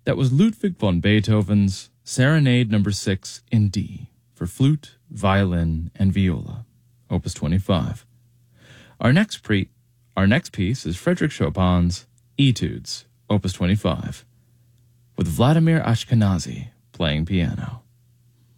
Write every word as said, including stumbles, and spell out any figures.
That was Ludwig von Beethoven's Serenade Number six in D for flute, violin, and viola, Opus twenty-five. Our next pre- our next piece is Frédéric Chopin's Etudes, Opus twenty-five, with Vladimir Ashkenazy playing piano.